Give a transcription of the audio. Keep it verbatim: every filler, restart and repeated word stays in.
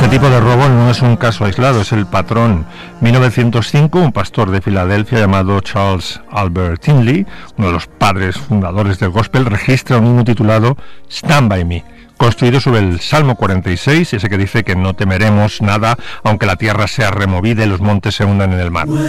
tipo de robo no es un caso aislado, es el patrón. mil novecientos cinco, un pastor de Filadelfia llamado Charles Albert Tindley, uno de los padres fundadores del gospel, registra un himno titulado Stand By Me, construido sobre el Salmo cuarenta y seis, ese que dice que no temeremos nada, aunque la tierra sea removida y los montes se hundan en el mar.